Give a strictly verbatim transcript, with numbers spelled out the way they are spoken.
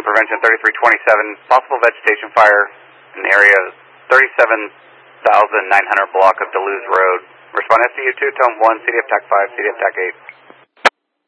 Prevention thirty-three twenty-seven, possible vegetation fire in the area thirty-seven thousand nine hundred block of Duluth Road. Respond S D U two, tone one, C D F TAC five, C D F TAC eight.